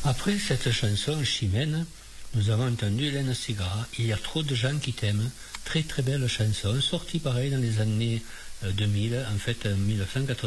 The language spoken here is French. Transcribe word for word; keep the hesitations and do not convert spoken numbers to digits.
Après cette chanson Chimène, nous avons entendu Hélène Ségara. Il y a trop de gens qui t'aiment. Très très belle chanson, sortie pareil dans les années deux mille, en fait en mille neuf cent quatre-vingt-dix.